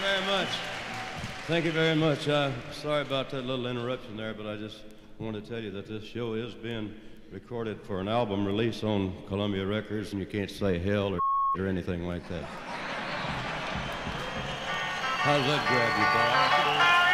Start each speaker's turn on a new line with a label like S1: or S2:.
S1: very much. Thank you very much. Sorry about that little interruption there, but I just wanted to tell you that this show is being recorded for an album release on Columbia Records, and you can't say hell or anything like that. How does that grab you, Paul?